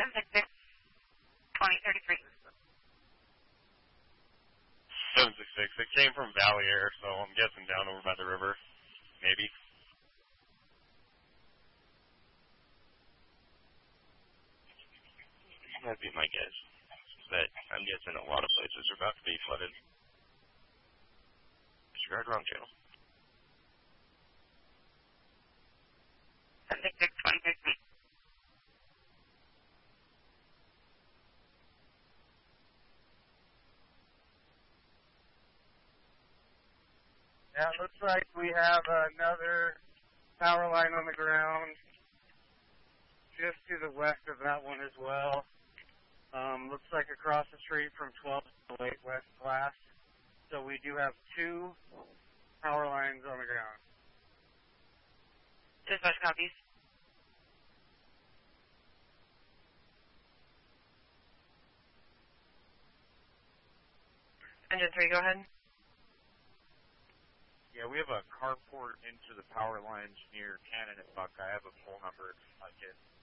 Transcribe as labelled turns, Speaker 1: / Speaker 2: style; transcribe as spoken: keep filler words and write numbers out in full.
Speaker 1: seven six six, twenty thirty-three.
Speaker 2: seven six six. It came from Valley Air, so I'm guessing down over by the river, maybe.
Speaker 3: That'd be my guess. But I'm guessing a lot of places are about to be flooded. Disregard wrong channel.
Speaker 1: seven six six, twenty thirty-three.
Speaker 4: Yeah, it looks like we have another power line on the ground just to the west of that one as well. Um, looks like across the street from twelve to eight West Glass. So we do have two power lines on the ground.
Speaker 1: Dispatch copies. Engine three, go ahead.
Speaker 5: Yeah, we have a carport into the power lines near Cannon and Buck. I have a full number if I can.